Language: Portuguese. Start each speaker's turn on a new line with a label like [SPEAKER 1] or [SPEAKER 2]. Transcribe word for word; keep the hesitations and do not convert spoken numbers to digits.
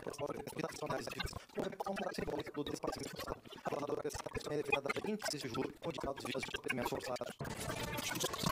[SPEAKER 1] nacionais com repercussão simbólica do desaparecimento forçado. A planadora está pressionada de índices de juros, com dados de procedimentos forçados.